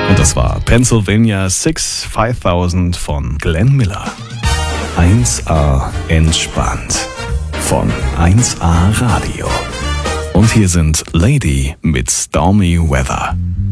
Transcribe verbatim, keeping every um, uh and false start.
Und das war Pennsylvania six fünftausend von Glenn Miller. eins A entspannt von eins A Radio. Und hier sind Lady mit Stormy Weather.